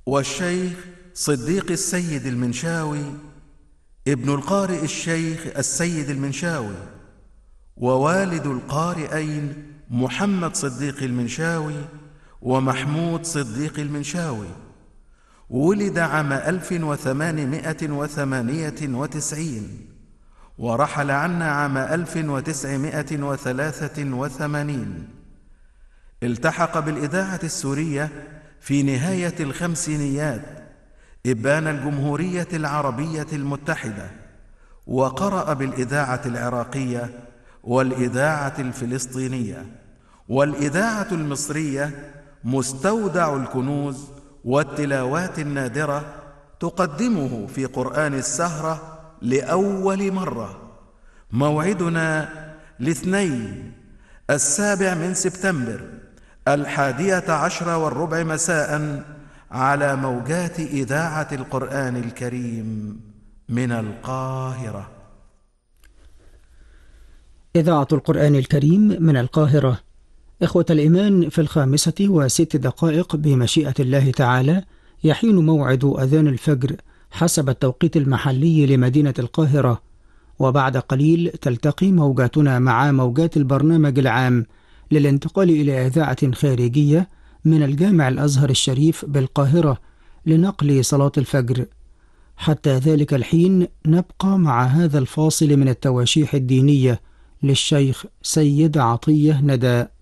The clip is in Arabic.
والشيخ صديق السيد المنشاوي ابن القارئ الشيخ السيد المنشاوي، ووالد القارئين محمد صديق المنشاوي ومحمود صديق المنشاوي. ولد عام 1898 ورحل عنا عام 1983. التحق بالإذاعة السورية في نهاية الخمسينيات إبان الجمهورية العربية المتحدة، وقرأ بالإذاعة العراقية والإذاعة الفلسطينية والإذاعة المصرية مستودع الكنوز والتلاوات النادرة تقدمه في قرآن السهرة لأول مرة. موعدنا الاثنين 7 سبتمبر 11:15 مساء على موجات إذاعة القرآن الكريم من القاهرة. إذاعة القرآن الكريم من القاهرة. إخوة الإيمان، في 5:06 بمشيئة الله تعالى يحين موعد أذان الفجر حسب التوقيت المحلي لمدينة القاهرة، وبعد قليل تلتقي موجاتنا مع موجات البرنامج العام للانتقال إلى إذاعة خارجية من الجامع الأزهر الشريف بالقاهرة لنقل صلاة الفجر. حتى ذلك الحين نبقى مع هذا الفاصل من التواشيح الدينية للشيخ سيد عطية ندى.